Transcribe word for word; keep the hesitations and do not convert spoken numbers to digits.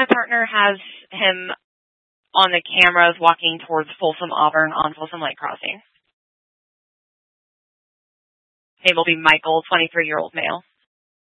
My partner has him on the cameras walking towards Folsom Auburn on Folsom Lake Crossing. Name will be Michael, twenty-three-year-old male.